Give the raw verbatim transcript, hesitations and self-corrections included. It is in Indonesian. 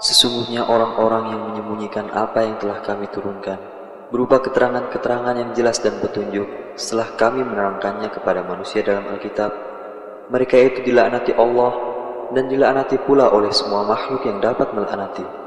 Sesungguhnya orang-orang yang menyembunyikan apa yang telah kami turunkan, berupa keterangan-keterangan yang jelas dan petunjuk, setelah kami menerangkannya kepada manusia dalam Alkitab, mereka itu dilaknati Allah dan dilaknati pula oleh semua makhluk yang dapat melaknati.